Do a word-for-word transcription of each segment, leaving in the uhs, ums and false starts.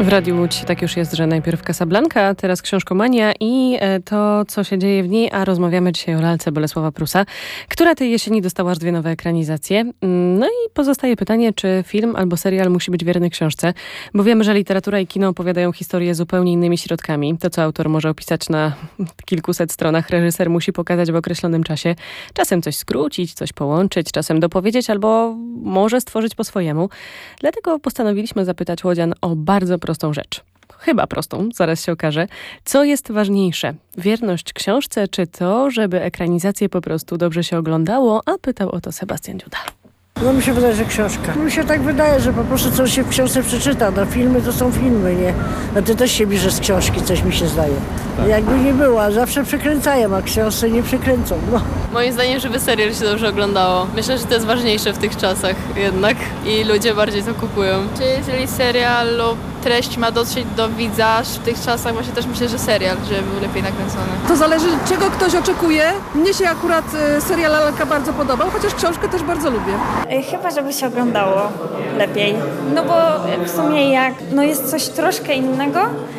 W Radiu Łódź tak już jest, że najpierw Casablanca, teraz Książkomania i to, co się dzieje w niej, a rozmawiamy dzisiaj o lalce Bolesława Prusa, która tej jesieni dostała aż dwie nowe ekranizacje. No i pozostaje pytanie, czy film albo serial musi być wierny książce, bo wiemy, że literatura i kino opowiadają historię zupełnie innymi środkami. To, co autor może opisać na kilkuset stronach, reżyser musi pokazać w określonym czasie. Czasem coś skrócić, coś połączyć, czasem dopowiedzieć albo może stworzyć po swojemu. Dlatego postanowiliśmy zapytać łodzian o bardzo prostą rzecz. Chyba prostą, zaraz się okaże. Co jest ważniejsze? Wierność książce, czy to, żeby ekranizację po prostu dobrze się oglądało? A pytał o to Sebastian Dziuda. No mi się wydaje, że książka. Mi się tak wydaje, że po prostu coś się w książce przeczyta. No filmy to są filmy, nie? No to też się bierze z książki, coś mi się zdaje. Tak. Jakby nie była, zawsze przekręcają, a książce nie przekręcą. No. Moim zdaniem, żeby serial się dobrze oglądało. Myślę, że to jest ważniejsze w tych czasach jednak i ludzie bardziej to kupują. Czy jeżeli serial lub treść ma dotrzeć do widza w tych czasach, właśnie też myślę, że serial, żeby był lepiej nakręcony. To zależy, czego ktoś oczekuje. Mnie się akurat serial Lalka bardzo podobał, chociaż książkę też bardzo lubię. Chyba, żeby się oglądało lepiej. No bo w sumie jak no jest coś troszkę innego,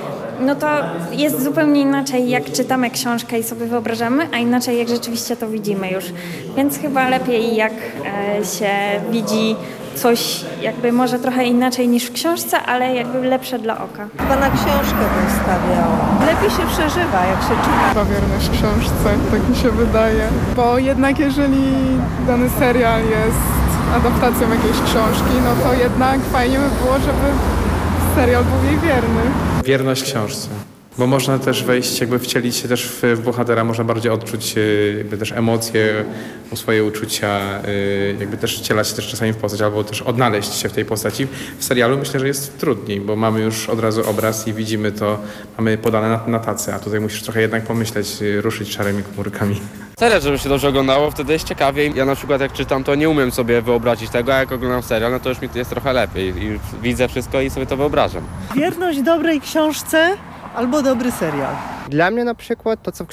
no to jest zupełnie inaczej, jak czytamy książkę i sobie wyobrażamy, a inaczej, jak rzeczywiście to widzimy już. Więc chyba lepiej, jak e, się widzi coś jakby może trochę inaczej niż w książce, ale jakby lepsze dla oka. Chyba na książkę bym stawiała. Lepiej się przeżywa, jak się czyta. Chyba wierność książce, tak mi się wydaje. Bo jednak jeżeli dany serial jest adaptacją jakiejś książki, no to jednak fajnie by było, żeby serial był jej wierny. Wierność książce. Bo można też wejść, jakby wcielić się też w, w bohatera, można bardziej odczuć jakby też emocje, swoje uczucia, jakby też wcielać się też czasami w postać, albo też odnaleźć się w tej postaci. W serialu myślę, że jest trudniej, bo mamy już od razu obraz i widzimy to, mamy podane na, na tacy, a tutaj musisz trochę jednak pomyśleć, ruszyć szarymi komórkami. Serial, żeby się dobrze oglądało, wtedy jest ciekawiej. Ja na przykład jak czytam, to nie umiem sobie wyobrazić tego, a jak oglądam serial, no to już mi jest trochę lepiej i widzę wszystko i sobie to wyobrażam. Wierność dobrej książce albo dobry serial. Dla mnie na przykład to, co w